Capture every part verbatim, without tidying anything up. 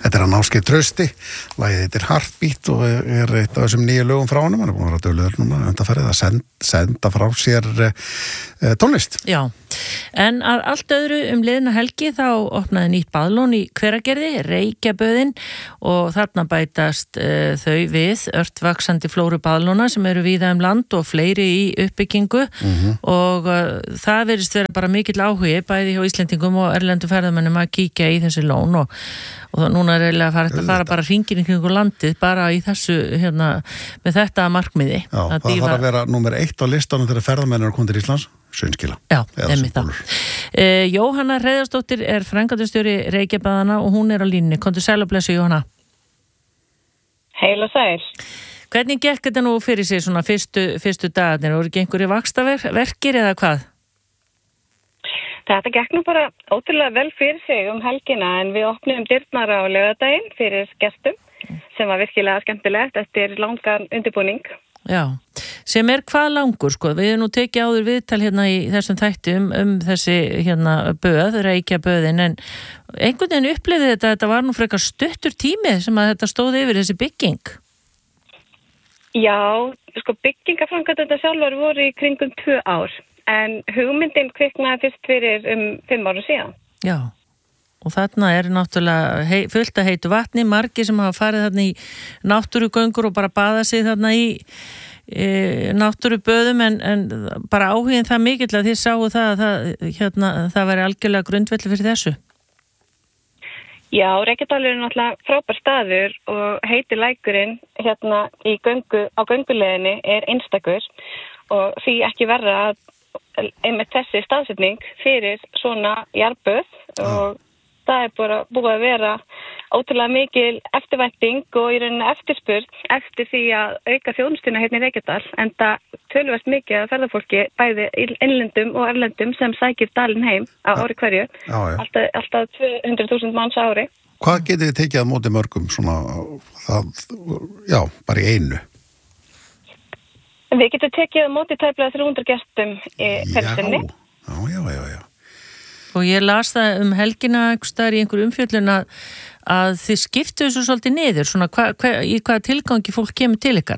Þetta er hann Ásgeir Trausti, lagið heitir Heartbeat og er eitt af þessum nýju lögum frá honum, hann er búin að vera duglegur núna undanfarið að send, senda frá sér e, tónlist. Já, en að allt öðru um liðna helgi þá opnaði nýtt baðlón í Hveragerði, Reykjaböðin og þarna bætast e, þau við örtvaksandi flóru baðlóna sem eru víða um land og fleiri í uppbyggingu mm-hmm. og e, það verðist vera bara mikill áhugi bæði hjá Íslendingum og erlendum ferðamönnum að kíkja í þessi lón og og núna er eiginlega að fara, að fara bara hringinn í kringum landið bara í þessu hérna, með þetta markmiði. Já, það þarf að vera númer eitt á listanum þegar ferðamennir eru komin til Íslands, Saunskila. Já, einmitt það. Eh, Jóhanna Hreiðarsdóttir er framkvæmdastjóri Reykjabaðana og hún er á línunni. Komdu sæl og blessu, Jóhanna. Heil og sæl. Hvernig gekk þetta nú fyrir sig svona fyrstu, fyrstu dagarnir? Voru ekki einhverju vaxtaverkir eða hvað? Þetta gekk nú bara ótrúlega vel fyrir sig um helgina en við opnum dyrnar á laugardaginn fyrir gestum sem var virkilega skemmtilegt eftir langan undirbúning. Já, sem er hvað langur sko, við erum nú tekið áður viðtal hérna í þessum þætti um, um þessi hérna böð, Reykjaböðin en einhvern veginn upplifði þetta, þetta var nú frekar stuttur tími sem að þetta stóði yfir þessi bygging. Já, sko byggingaframkvæmdirnar sjálfar voru í kringum tvö ár. En hugmyndin kviknaði fyrst fyrir um fimm ára síðan. Já, og þarna er náttúrulega hei, fullt að heitu vatni, margir sem hafa farið þarna í náttúrugöngur og bara baða sig þarna í e, náttúruböðum en, en bara áhugin það mikill að þið sáu það að það, hérna, það væri algjörlega grundvelli fyrir þessu. Já, Reykjadalur er náttúrulega frábær staður og heiti lækurinn hérna í göngu, á gönguleiðinni er einstakur og því ekki verra að einmitt þessi staðsetning fyrir svona jarðböð og það er bara búið að vera ótrúlega mikil eftirvænting og í rauninni eftirspurn eftir því að auka þjónustuna hérna í Reykjadal en það töluvert mikið að ferðafólki bæði innlendum og erlendum sem sækir dalinn heim á ári hverju já, já. alltaf, alltaf tvö hundruð þúsund manns á ári. Hvað getið þið tekið að móti mörgum svona, það, já, bara í einu? Við getum tekið á móti tæplega þrjú hundruð gestum í ferðinni. Já, já, já, já. Og ég las það um helgina einhver staðar í einhver umfjöllun að, að þið skiptu þessu svolítið niður, svona hva, hva, í hvaða tilgangi fólk kemur til ykkar?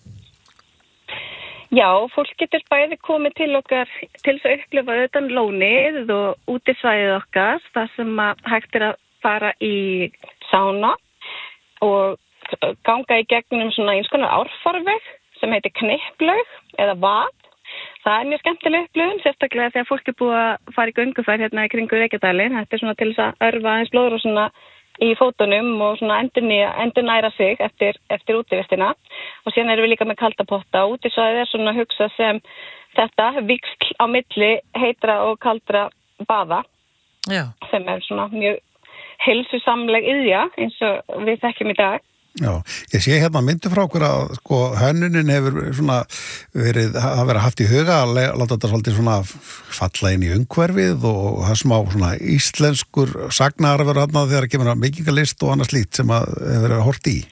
Já, fólk getur bæði komið til okkar til þess að upplifa utan lónið og útisvæðið okkar, þar sem að hægt er að fara í sána og ganga í gegnum svona eins konar árfarveg sem heitir Knipplaug eða vað. Það er mjög skemmtileg upplifun, sérstaklega þegar fólk er búið að fara í göngufær hérna í kringu Reykjadalinn. Þetta er svona til þess að örfa aðeins blóðrásina í fótunum og svona endurnæra sig eftir, eftir útivistina. Og síðan erum við líka með kaldapotta. Útisvæðið er svona hugsa sem þetta víxl á milli heitra og kaldra baða. Já. Sem er svona mjög heilsusamleg iðja eins og við þekkjum í dag. Já, ég sé hérna myndi frá okkur að sko hönnunin hefur svona verið, hafa verið haft í huga að láta þetta svolítið svona falla inn í umhverfið og það smá svona íslenskur sagnar verið hérna þegar kemur að byggingalist og annað slíkt sem að hefur verið að horft í.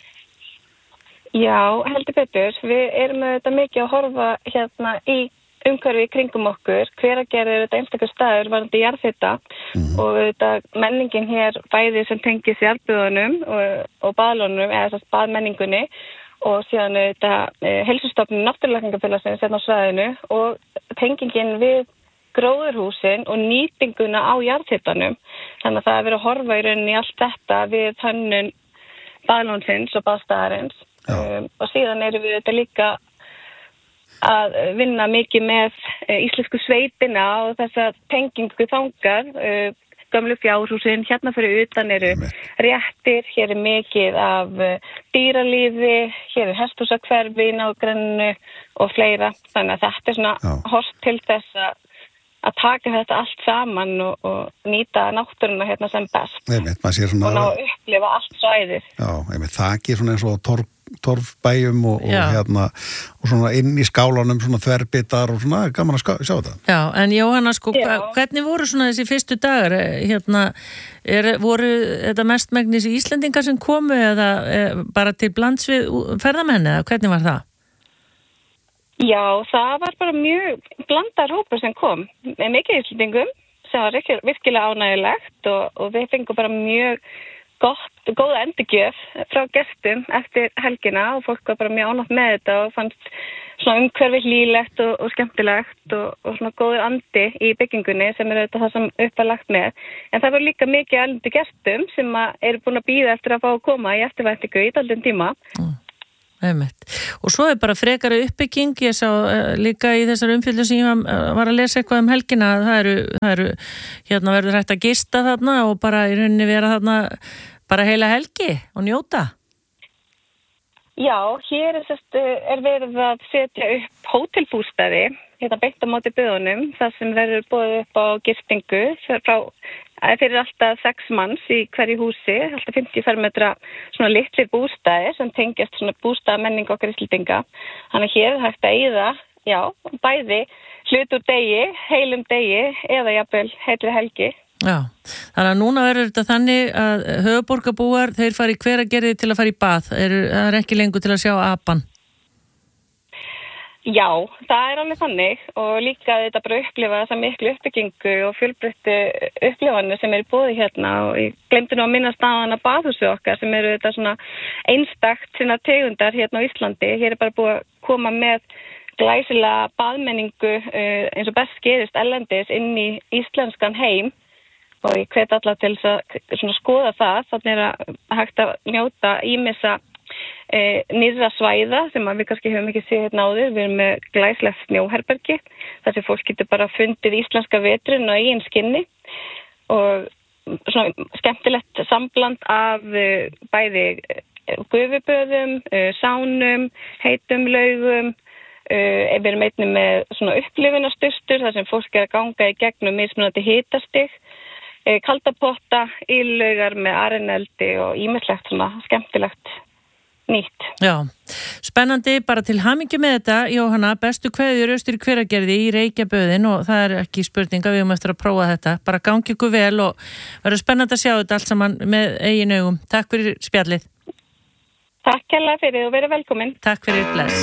Já, heldur betur. Við erum auðvitað mikið að horfa hérna í umhverfi í kringum okkur. Hveragerði er þetta einstakar staður varðandi jarðhita mm. og auðvitað menningin hér bæði sem tengis jarðböðunum og, og baðlónum eða þess að baðmenningunni og síðan auðvitað e, heilsustofnun náttúrulækningafélagsins hérna á svæðinu og tengingin við gróðurhúsin og nýtinguna á jarðhitanum. Þannig að það er verið að horfa í rauninni allt þetta við hönnun baðlónsins og baðstæðarins um, og síðan erum við auðvitað líka að vinna mikið með íslensku sveitina og þess að tengingu þangar, gömlu fjárhúsin, hérna fyrir utan eru réttir, hér er mikið af dýralífi, hér er hesthúsakverfi í nágrennu og fleira. Þannig að þetta er svona horft til þess að að taka þetta allt saman og, og nýta náttúruna hérna sem best. Einmitt, maður sér svona... Og ná að upplifa allt svæðið. Já, einmitt, þakir svona eins og torf, torfbæjum og, og hérna og svona inn í skálanum svona þverbitar og svona, gaman að ská, sjá þetta. Já, en Jóhanna, sko, hva, hvernig voru svona þessi fyrstu dagar? Hérna, er, voru þetta mestmegnis Íslendingar sem komu eða er, bara til blands við ferðamenn eða hvernig var það? Já, það var bara mjög blandar hópur sem kom með mikið Íslendingum sem var virkilega ánægilegt og, og við fengum bara mjög gott, góða endurgjöf frá gestum eftir helgina og fólk var bara mjög ánægt með þetta og fannst svona umhverfi hlýlegt og, og skemmtilegt og, og svona góður andi í byggingunni sem er þetta það sem upp var lagt með. En það var líka mikið erlendu gestum sem að eru búin að bíða eftir að fá að koma í eftirvæntingu í dálítinn tíma. Mm. Einmitt. Og svo er bara frekari uppbygging, ég sá uh, líka í þessar umfjöldum sem ég var, var að lesa eitthvað um helgina, það eru, það eru hérna verður hægt að gista þarna og bara í rauninni vera þarna bara heila helgi og njóta. Já, hér er, sest, er verið að setja upp hótelbústaði, hérna beint á móti byggðunum, það sem verður boðið upp á gistingu frá, fyrir alltaf sex manns í hverju húsi, alltaf fimmtíu fermetra svona litlir bústaðir sem tengjast svona bústaðamenning okkar Íslendinga. Þannig að hér er hægt að eyða, já, bæði hlut úr degi, heilum degi eða jafnvel heilri helgi. Já, þannig að núna verður þetta þannig að höfuðborgarbúar, þeir fara í Hveragerði til að fara í bað, er, það er ekki lengur til að sjá apan. Já, það er alveg þannig og líka þetta bara upplifa þessa miklu uppbyggingu og fjölbreyttu upplifanir sem eru búið hérna og ég glemdi nú að minna staðan að baðhúsi okkar sem eru þetta svona einstakt sinna tegundar hérna á Íslandi. Hér er bara búið að koma með glæsilega baðmenningu eins og best gerist erlendis inn í íslenskan heim og ég hvet alla til að svona skoða það, þannig er að hægt að njóta ýmissa e, nýrra svæða sem við kannski höfum ekki séð hérna áður. Við erum með glæslegt snjóherbergi þar sem fólk getur bara fundið íslenska veturinn á eigin skinni og svona skemmtilegt sambland af e, bæði gufuböðum, e, sánum, heitum laugum. E, við erum einnig með svona upplifunarstustur þar sem fólk er að ganga í gegnum mismunandi hitastig. Kaldapotta, ílaugar með arineldi og ýmislegt svona skemmtilegt nýtt. Já, spennandi, bara til hamingju með þetta, Jóhanna, bestu kveðjur austur í Hveragerði í Reykjaböðin og það er ekki spurninga, við höfum eftir að prófa þetta, bara gangi ykkur vel og verður spennandi að sjá þetta allt saman með eigin augum. Takk fyrir spjallið. Takk kærlega fyrir og verið velkomin. Takk fyrir, bless.